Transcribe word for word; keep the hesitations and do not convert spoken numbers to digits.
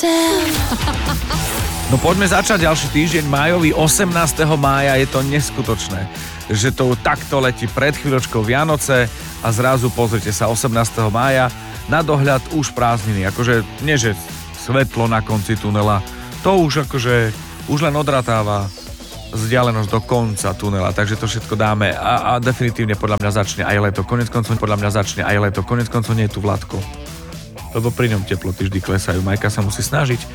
No poďme začať ďalší týždeň májový, osemnásteho mája, je to neskutočné, že to takto letí pred chvíľočkou Vianoce a zrazu pozrite sa, osemnásteho mája, na dohľad už prázdniny, akože nie že svetlo na konci tunela, to už akože už len odratáva vzdialenosť do konca tunela, takže to všetko dáme a, a definitívne podľa mňa začne aj leto, konec koncov podľa mňa začne aj leto, konec koncov nie je tu Vládko, lebo pri ňom teploty vždy klesajú, Majka sa musí snažiť.